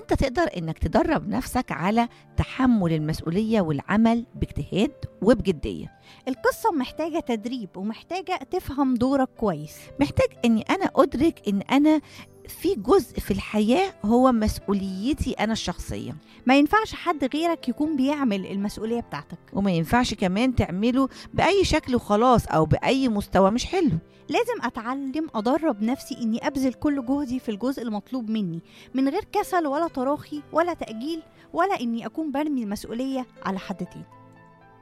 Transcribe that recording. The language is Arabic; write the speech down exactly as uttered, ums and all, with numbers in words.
انت تقدر انك تدرب نفسك على تحمل المسؤولية والعمل باجتهاد وبجدية. القصة محتاجة تدريب ومحتاجة تفهم دورك كويس. محتاج اني انا ادرك ان انا في جزء في الحياة هو مسؤوليتي انا الشخصية، ما ينفعش حد غيرك يكون بيعمل المسؤولية بتاعتك، وما ينفعش كمان تعمله بأي شكل وخلاص أو بأي مستوى مش حلو. لازم أتعلم أدرب نفسي إني أبذل كل جهدي في الجزء المطلوب مني من غير كسل ولا تراخي ولا تأجيل، ولا إني أكون برمي المسؤولية على حد تاني.